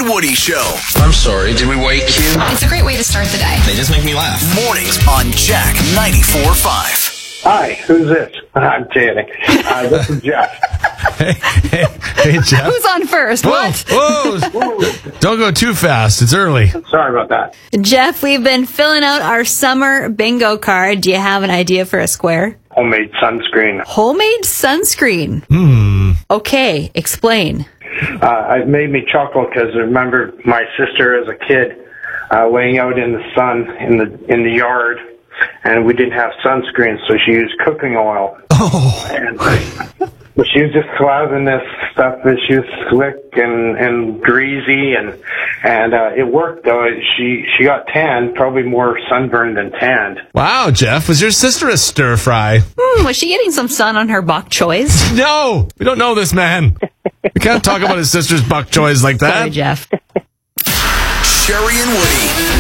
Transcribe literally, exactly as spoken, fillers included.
and Woody Show. I'm sorry, did we wake you? It's a great way to start the day. They just make me laugh. Mornings on Jack ninety-four point five. Hi, who's this? I'm kidding. Uh, this is Jeff. Hey, hey, hey, Jeff. Who's on first? Whoa, What? whoa. Don't go too fast. It's early. Sorry about that. Jeff, we've been filling out our summer bingo card. Do you have an idea for a square? Homemade sunscreen. Homemade sunscreen. Hmm. Okay, explain. Uh, it made me chuckle because I remember my sister as a kid uh, laying out in the sun in the in the yard, and we didn't have sunscreen, so she used cooking oil. Oh. And but she was just slathering this stuff that she was slick and, and greasy, and and uh, it worked though. She she got tanned, probably more sunburned than tanned. Wow, Jeff. Was your sister a stir fry? Hmm, was she getting some sun on her bok choys? No, we don't know this man. We can't talk about his sister's bok choys like that. Sorry, Jeff. Sherry and Woody.